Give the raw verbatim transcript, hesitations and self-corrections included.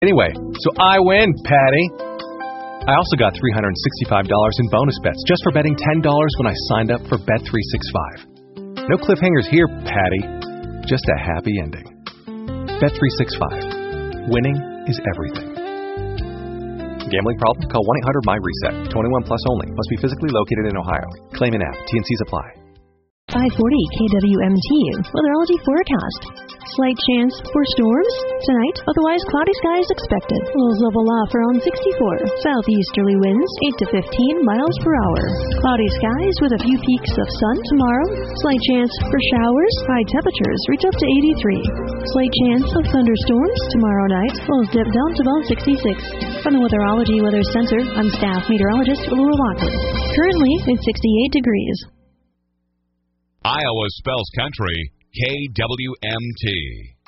Anyway, so I win, Patty. I also got three hundred sixty-five dollars in bonus bets just for betting ten dollars when I signed up for Bet three sixty-five. No cliffhangers here, Patty. Just a happy ending. Bet three sixty-five. Winning is everything. Gambling problem? Call one eight hundred my reset. twenty-one plus only. Must be physically located in Ohio. Claim in app. T and C's apply. five forty K W M T weatherology forecast. Slight chance for storms tonight, otherwise cloudy skies expected. Lows level off around sixty-four. Southeasterly winds eight to fifteen miles per hour. Cloudy skies with a few peaks of sun tomorrow. Slight chance for showers. High temperatures reach up to eighty-three. Slight chance of thunderstorms tomorrow night. Lows dip down to about sixty-six. From the Weatherology Weather Center, I'm staff meteorologist Laura Lockwood. Currently, it's sixty-eight degrees. Iowa spells country, K W M T.